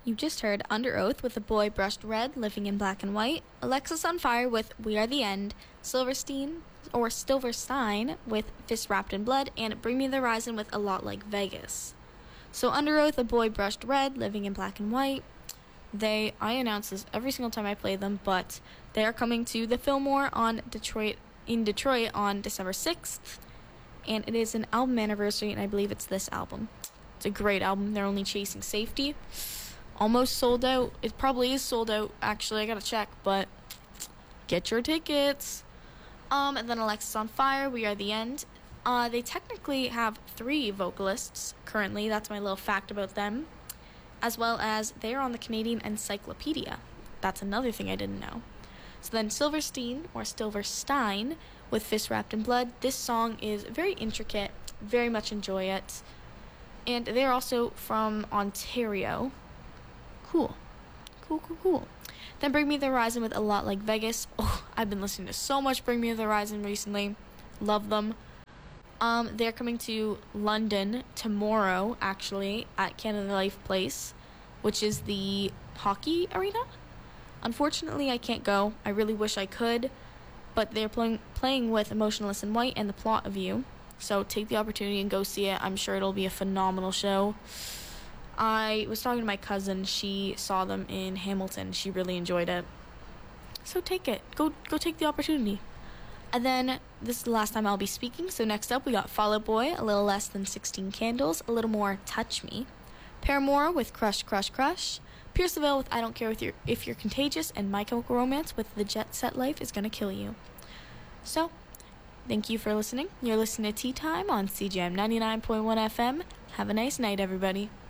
You just heard Under Oath with A Boy Brushed Red, Living in Black and White, Alexisonfire with We Are the End, Silverstein with Fist Wrapped in Blood, and Bring Me the Horizon with A Lot Like Vegas. So Under Oath, A Boy Brushed Red, Living in Black and White, I announce this every single time I play them, but they are coming to the Fillmore in Detroit on December 6th, and it is an album anniversary, and I believe it's this album. It's a great album. They're only Chasing Safety. Almost sold out. It probably is sold out, actually. I gotta check, but get your tickets. And then Alexisonfire, We Are the End. They technically have 3 vocalists currently. That's my little fact about them. As well as they are on the Canadian Encyclopedia. That's another thing I didn't know. So then Silverstein with Fist Wrapped in Blood. This song is very intricate. Very much enjoy it. And they're also from Ontario. Cool. Then Bring Me the Horizon with A Lot Like Vegas. Oh, I've been listening to so much Bring Me the Horizon recently. Love them. They're coming to London tomorrow, actually, at Canada Life Place, which is the hockey arena. Unfortunately, I can't go. I really wish I could, but they're playing with Emotionless in White and The Plot of You. So take the opportunity and go see it. I'm sure it'll be a phenomenal show. I was talking to my cousin. She saw them in Hamilton. She really enjoyed it. So take it. Go take the opportunity. And then this is the last time I'll be speaking. So next up we got Fall Out Boy, A Little Less Than 16 Candles, a little more Touch Me. Paramore with Crush, Crush, Crush. Pierce the Veil with I Don't Care If You're Contagious, and My Chemical Romance with The Jet Set Life Is Gonna Kill You. So, thank you for listening. You're listening to Tea Time on CJM 99.1 FM. Have a nice night, everybody.